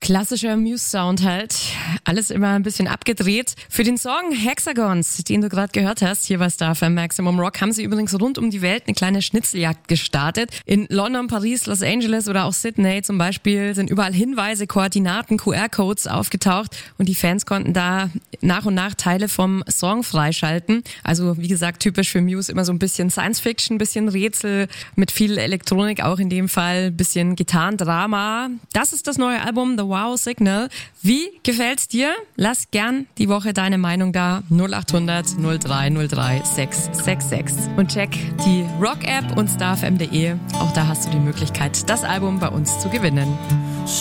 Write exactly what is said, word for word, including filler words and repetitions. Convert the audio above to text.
Klassischer Muse-Sound halt. Alles immer ein bisschen abgedreht. Für den Song Hexagons, den du gerade gehört hast, hier bei Star F M Maximum Rock, haben sie übrigens rund um die Welt eine kleine Schnitzeljagd gestartet. In London, Paris, Los Angeles oder auch Sydney zum Beispiel sind überall Hinweise, Koordinaten, Q R-Codes aufgetaucht und die Fans konnten da nach und nach Teile vom Song freischalten. Also wie gesagt, typisch für Muse immer so ein bisschen Science-Fiction, ein bisschen Rätsel, mit viel Elektronik auch in dem Fall, ein bisschen Gitarrendrama. Das ist das neue Album The Wow Signal. Wie gefällt's dir? Lass gern die Woche deine Meinung da. null acht hundert null drei null drei sechs sechs sechs. Und check die Rock-App und starfm punkt de. Auch da hast du die Möglichkeit, das Album bei uns zu gewinnen.